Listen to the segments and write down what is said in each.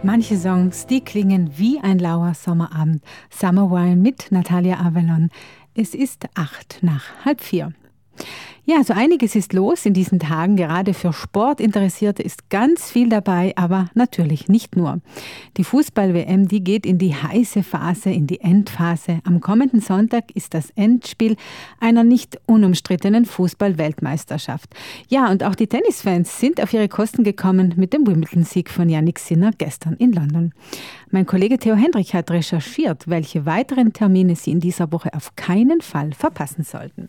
Manche Songs, die klingen wie ein lauer Sommerabend. Summer Wine mit Natalia Avalon. Es ist 3:08. Ja, so einiges ist los in diesen Tagen. Gerade für Sportinteressierte ist ganz viel dabei, aber natürlich nicht nur. Die Fußball-WM, die geht in die heiße Phase, in die Endphase. Am kommenden Sonntag ist das Endspiel einer nicht unumstrittenen Fußball-Weltmeisterschaft. Ja, und auch die Tennisfans sind auf ihre Kosten gekommen mit dem Wimbledon-Sieg von Jannik Sinner gestern in London. Mein Kollege Theo Hendrich hat recherchiert, welche weiteren Termine Sie in dieser Woche auf keinen Fall verpassen sollten.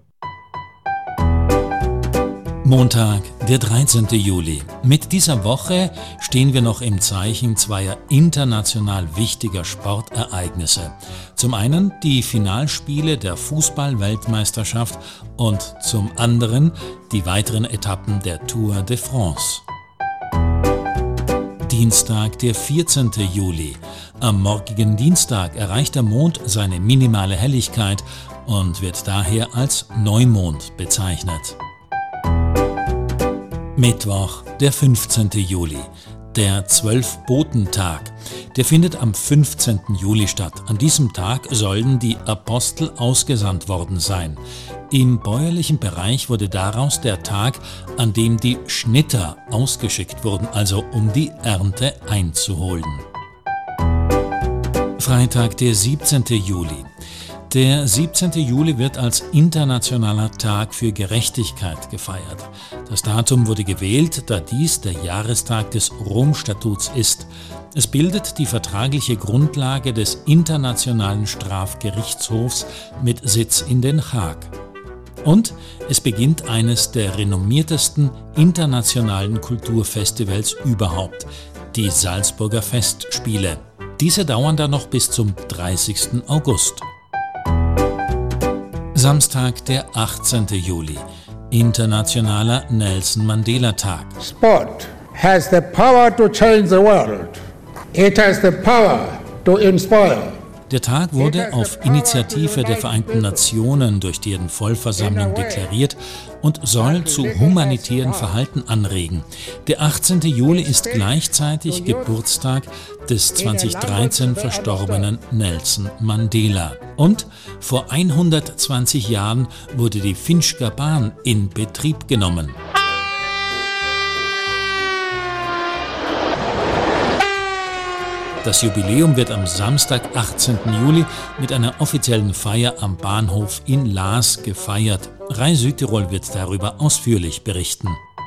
Montag, der 13. Juli. Mit dieser Woche stehen wir noch im Zeichen zweier international wichtiger Sportereignisse. Zum einen die Finalspiele der Fußball-Weltmeisterschaft und zum anderen die weiteren Etappen der Tour de France. Dienstag, der 14. Juli. Am morgigen Dienstag erreicht der Mond seine minimale Helligkeit und wird daher als Neumond bezeichnet. Mittwoch, der 15. Juli, der 12-Boten-Tag. Der findet am 15. Juli statt. An diesem Tag sollen die Apostel ausgesandt worden sein. Im bäuerlichen Bereich wurde daraus der Tag, an dem die Schnitter ausgeschickt wurden, also um die Ernte einzuholen. Freitag, der 17. Juli. Der 17. Juli wird als Internationaler Tag für Gerechtigkeit gefeiert. Das Datum wurde gewählt, da dies der Jahrestag des Rom-Statuts ist. Es bildet die vertragliche Grundlage des Internationalen Strafgerichtshofs mit Sitz in Den Haag. Und es beginnt eines der renommiertesten internationalen Kulturfestivals überhaupt, die Salzburger Festspiele. Diese dauern dann noch bis zum 30. August. Samstag, der 18. Juli, Internationaler Nelson Mandela Tag. Sport has the power to change the world. It has the power to inspire. Der Tag wurde auf Initiative der Vereinten Nationen durch deren Vollversammlung deklariert und soll zu humanitären Verhalten anregen. Der 18. Juli ist gleichzeitig Geburtstag des 2013 verstorbenen Nelson Mandela. Und vor 120 Jahren wurde die Finchker Bahn in Betrieb genommen. Das Jubiläum wird am Samstag, 18. Juli, mit einer offiziellen Feier am Bahnhof in Laas gefeiert. Rai Südtirol wird darüber ausführlich berichten.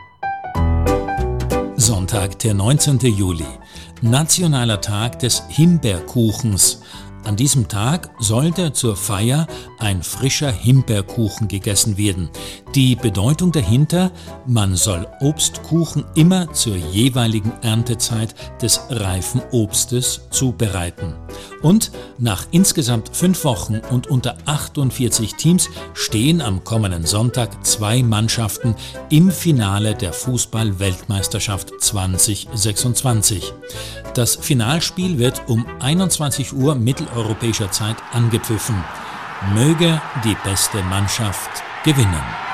Sonntag, der 19. Juli, Nationaler Tag des Himbeerkuchens. An diesem Tag sollte zur Feier ein frischer Himbeerkuchen gegessen werden. Die Bedeutung dahinter: Man soll Obstkuchen immer zur jeweiligen Erntezeit des reifen Obstes zubereiten. Und nach insgesamt 5 Wochen und unter 48 Teams stehen am kommenden Sonntag 2 Mannschaften im Finale der Fußball-Weltmeisterschaft 2026. Das Finalspiel wird um 21 Uhr mitteleuropäischer Zeit angepfiffen. Möge die beste Mannschaft gewinnen.